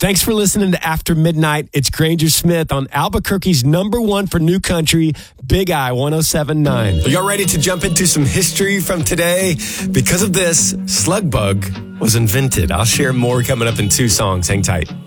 Thanks for listening to After Midnight. It's Granger Smith on Albuquerque's #1 for new country, Big I 107.9. Are y'all ready to jump into some history from today? Because of this, Slug Bug was invented. I'll share more coming up in 2 songs. Hang tight.